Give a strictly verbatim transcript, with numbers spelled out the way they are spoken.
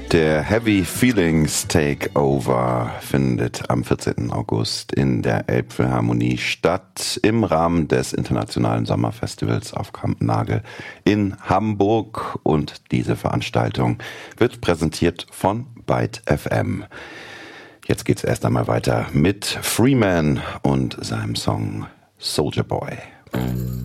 Der Heavy Feelings Takeover findet am vierzehnten August in der Elbphilharmonie statt im Rahmen des Internationalen Sommerfestivals auf Kampnagel in Hamburg, und diese Veranstaltung wird präsentiert von Byte F M. Jetzt geht's erst einmal weiter mit Freeman und seinem Song Soldier Boy.